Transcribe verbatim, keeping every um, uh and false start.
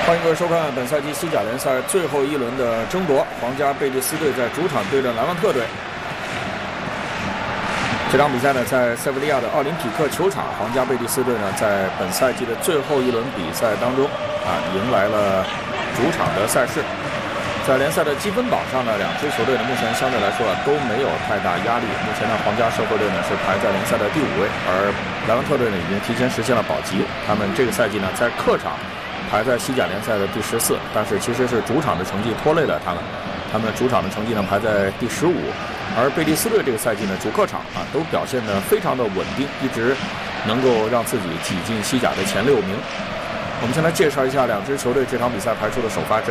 欢迎各位收看本赛季西甲联赛最后一轮的争夺，皇家贝蒂斯队在主场对阵莱万特队。这场比赛呢，在塞维利亚的奥林匹克球场，皇家贝蒂斯队呢，在本赛季的最后一轮比赛当中啊，迎来了主场的赛事。在联赛的积分榜上呢，两支球队呢目前相对来说啊都没有太大压力。目前呢，皇家社会队呢是排在联赛的第五位，而莱万特队呢已经提前实现了保级。他们这个赛季呢在客场排在西甲联赛的第十四，但是其实是主场的成绩拖累了他们。他们的主场的成绩呢排在第十五，而贝蒂斯队这个赛季呢主客场啊都表现得非常的稳定，一直能够让自己挤进西甲的前六名。我们先来介绍一下两支球队这场比赛排出的首发阵。